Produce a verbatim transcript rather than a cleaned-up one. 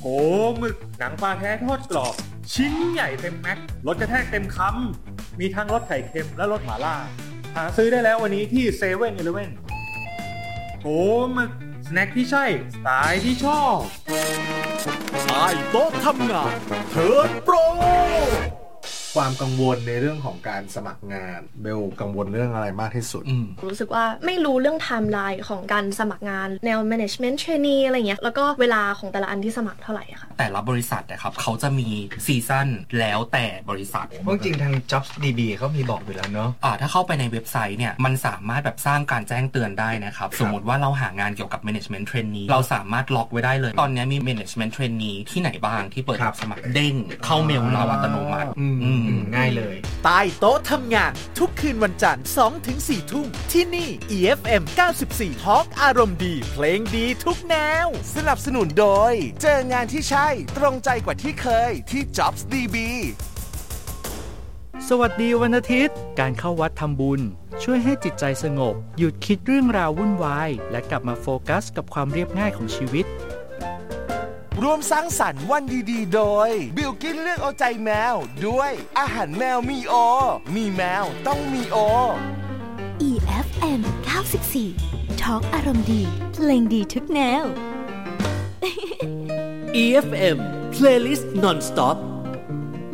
หมึกหนังปลาแท้ทอดกรอบชิ้นใหญ่เต็มแม็กรสกระแทกเต็มคำมีทั้งรสไข่เค็มและรสหม่าล่าหาซื้อได้แล้ววันนี้ที่เซเว่นอีเลฟเว่นโหหมึกสแน็คที่ใช่สไตล์ที่ชอบใต้โต๊ะทำงานเทิร์นโปรความกังวลในเรื่องของการสมัครงานเบลกังวลเรื่องอะไรมากที่สุดรู้สึกว่าไม่รู้เรื่องไทม์ไลน์ของการสมัครงานแนว management trainee อะไรเงี้ยแล้วก็เวลาของแต่ละอันที่สมัครเท่าไหร่ค่ะแต่ละบริษัทนะครับเขาจะมีซีซั่นแล้วแต่บริษัทจริงๆทาง Jobs ดี บี เขามีบอกอยู่แล้วเนาะอ่าถ้าเข้าไปในเว็บไซต์เนี่ยมันสามารถแบบสร้างการแจ้งเตือนได้นะครับสมมติว่าเราหางานเกี่ยวกับ management trainee เราสามารถล็อกไว้ได้เลยตอนนี้มี management trainee ที่ไหนบ้างที่เปิดรับสมัครเด้งเข้าเมลเราอัตโนมัติง่ายเลยใต้โต๊ะทำงานทุกคืนวันจันทร์ สองถึงสี่ ทุ่มที่นี่ อี เอฟ เอ็ม เก้าสิบสี่ Talk อารมณ์ดีเพลงดีทุกแนวสนับสนุนโดยเจองานที่ใช่ตรงใจกว่าที่เคยที่ Jobs ดี บีสวัสดีวันอาทิตย์การเข้าวัดทำบุญช่วยให้จิตใจสงบหยุดคิดเรื่องราววุ่นวายและกลับมาโฟกัสกับความเรียบง่ายของชีวิตร่วมสร้างสรรค์วันดีๆโดยบิลกิ้นเลือกเอาใจแมวด้วยอาหารแมวมีโอมีแมวต้องมีโออี เอฟ เอ็ม เก้าสิบสี่ Talk อารมณ์ดีเพลงดีทุกแนวอี เอฟ เอ็ม Playlist Non-Stop